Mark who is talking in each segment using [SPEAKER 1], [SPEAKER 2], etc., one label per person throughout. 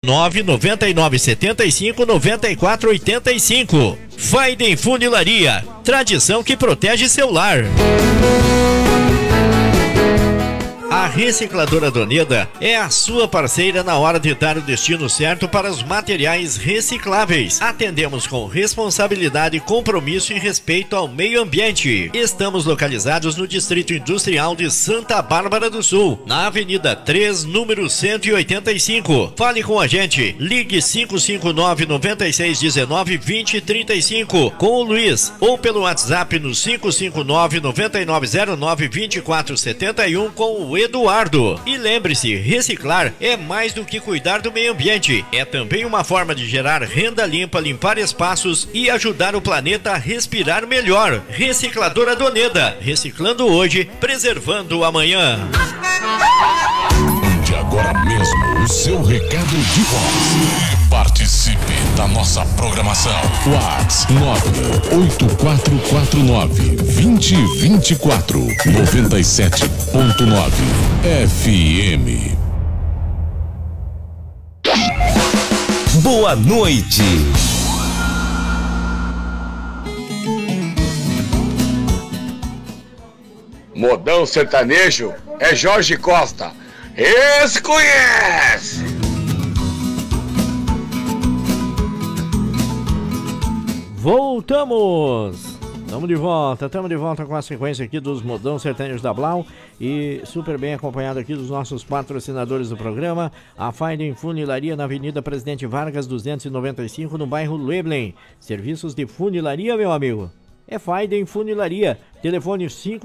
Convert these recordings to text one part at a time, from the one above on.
[SPEAKER 1] 999759485. Faiden Funilaria, tradição que protege seu lar. A Recicladora Doneda é a sua parceira na hora de dar o destino certo para os materiais recicláveis. Atendemos com responsabilidade, compromisso e respeito ao meio ambiente. Estamos localizados no Distrito Industrial de Santa Bárbara do Sul, na Avenida 3, número 185. Fale com a gente. Ligue 559-9619-2035 com o Luiz ou pelo WhatsApp no 559-9909-2471 com o Eduardo. E lembre-se, reciclar é mais do que cuidar do meio ambiente. É também uma forma de gerar renda limpa, limpar espaços e ajudar o planeta a respirar melhor. Recicladora Doneda. Reciclando hoje, preservando amanhã.
[SPEAKER 2] De agora mesmo, o seu recado de voz. Participe da nossa programação. WhatsApp 98449-2024 97.9 FM.
[SPEAKER 3] Boa noite.
[SPEAKER 4] Modão sertanejo é Jorge Costa. Esse conhece!
[SPEAKER 5] Voltamos! Estamos de volta com a sequência aqui dos Modão Sertanejos da Blau e super bem acompanhado aqui dos nossos patrocinadores do programa, a Faiden Funilaria na Avenida Presidente Vargas 295 no bairro Leblen. Serviços de funilaria, meu amigo. É Faiden Funilaria, telefone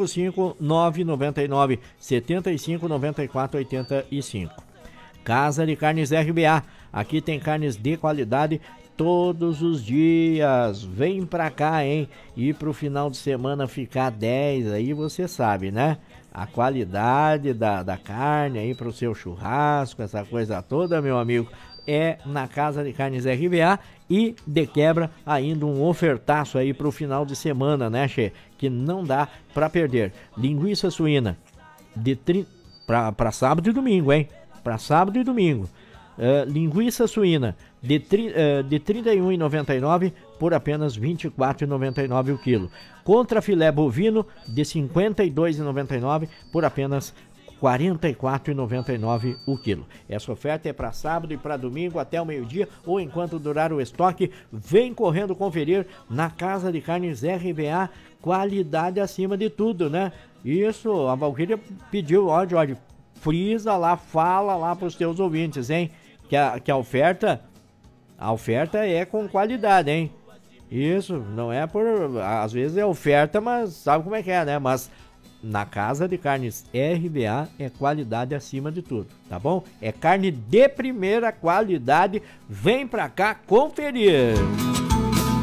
[SPEAKER 5] 55999-759485. Casa de Carnes RBA, aqui tem carnes de qualidade todos os dias. Vem pra cá, hein? E pro final de semana ficar 10, aí você sabe, né? A qualidade da carne aí pro seu churrasco, essa coisa toda, meu amigo, é na Casa de Carnes RBA. E de quebra ainda um ofertaço aí pro final de semana, né, che? Que não dá pra perder. Linguiça suína pra sábado e domingo, hein? Pra sábado e domingo. Linguiça suína de R$ 31,99 por apenas R$ 24,99 o quilo. Contra filé bovino de R$ 52,99 por apenas R$ 44,99 o quilo. Essa oferta é para sábado e para domingo até o meio-dia ou enquanto durar o estoque. Vem correndo conferir na Casa de Carnes RBA, qualidade acima de tudo, né? Isso, a Valquíria pediu, ó, Jorge, frisa lá, fala lá para os teus ouvintes, hein? Que a oferta é com qualidade, hein? Isso, não é por... Às vezes é oferta, mas sabe como é que é, né? Mas na Casa de Carnes RBA é qualidade acima de tudo, tá bom? É carne de primeira qualidade, vem pra cá conferir!